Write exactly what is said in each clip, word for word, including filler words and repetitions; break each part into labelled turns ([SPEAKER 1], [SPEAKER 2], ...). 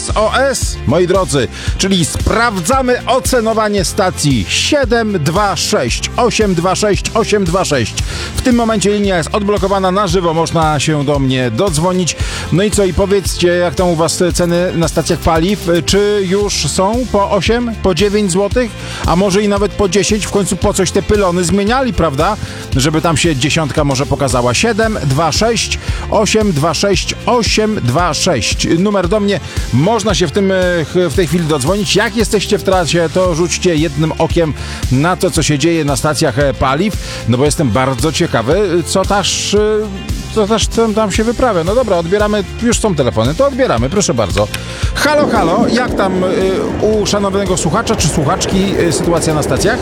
[SPEAKER 1] S O S, moi drodzy, czyli sprawdzamy ocenowanie stacji siedem dwa sześć osiem dwa sześć osiem dwa sześć. W tym momencie linia jest odblokowana na żywo, można się do mnie dodzwonić. No i co, i powiedzcie, jak tam u was ceny na stacjach paliw? Czy już są po osiem, po dziewięć złotych? A może i nawet po dziesięć? W końcu po coś te pylony zmieniali, prawda? Żeby tam się dziesiątka może pokazała. siedem dwa sześć osiem dwa sześć osiem dwa sześć. Numer do mnie. Można się w, tym, w tej chwili dodzwonić. Jak jesteście w trasie, to rzućcie jednym okiem na to, co się dzieje na stacjach paliw. No bo jestem bardzo ciekawy, co też, co też tam się wyprawia. No dobra, odbieramy. Już są telefony, to odbieramy. Proszę bardzo. Halo, halo. Jak tam u szanownego słuchacza czy słuchaczki sytuacja na stacjach?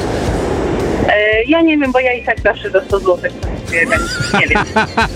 [SPEAKER 2] Ja nie wiem, bo ja i tak zawsze do stu złotych. Nie wiem.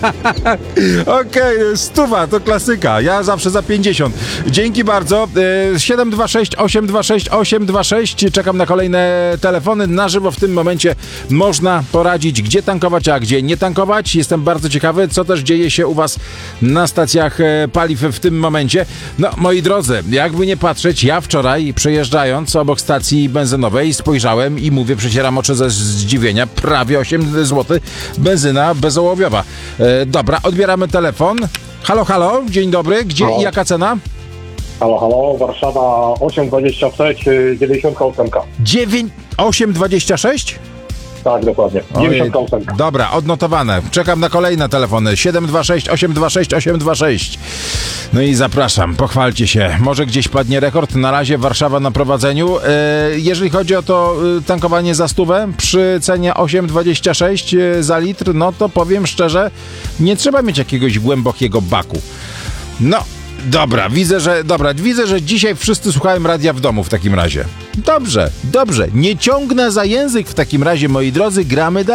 [SPEAKER 1] Okej, okay, stuwa, to klasyka. Ja zawsze za pięćdziesiąt. Dzięki bardzo. siedem dwa sześć osiem dwa sześć osiem dwa sześć. Czekam na kolejne telefony. Na żywo w tym momencie można poradzić, gdzie tankować, a gdzie nie tankować. Jestem bardzo ciekawy, co też dzieje się u was na stacjach paliw w tym momencie. No, moi drodzy, jakby nie patrzeć, ja wczoraj przejeżdżając obok stacji benzynowej spojrzałem i mówię, przecieram oczy ze zdziwienia, prawie osiem złotych benzyna bezołowiowa. E, dobra, odbieramy telefon. Halo, halo, dzień dobry. Gdzie
[SPEAKER 3] halo.
[SPEAKER 1] I jaka cena?
[SPEAKER 3] Halo, halo, Warszawa osiem dwadzieścia sześć, dziewięćdziesiąt osiem.
[SPEAKER 1] dziewięć osiem dwadzieścia sześć?
[SPEAKER 3] Tak, dokładnie. dziewięćdziesiąt osiem.
[SPEAKER 1] Dobra, odnotowane. Czekam na kolejne telefony. siedem dwa sześć osiem dwa sześć osiem dwa sześć. No i zapraszam, pochwalcie się. Może gdzieś padnie rekord. Na razie Warszawa na prowadzeniu. E, jeżeli chodzi o to tankowanie za stówę przy cenie osiem dwadzieścia sześć za litr, no to powiem szczerze, nie trzeba mieć jakiegoś głębokiego baku. No, dobra, widzę, że dobra, widzę, że dzisiaj wszyscy słuchają radia w domu w takim razie. Dobrze, dobrze. Nie ciągnę za język w takim razie, moi drodzy, gramy dalej.